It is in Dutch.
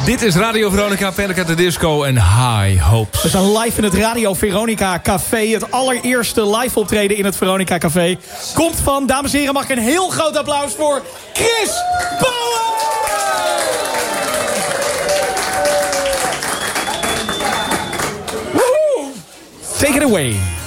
Dit is Radio Veronica, Panic at the Disco en High Hopes. We zijn live in het Radio Veronica Café. Het allereerste live optreden in het Veronica Café. Komt van, dames en heren, mag ik een heel groot applaus voor Chris Bauer! Take it away.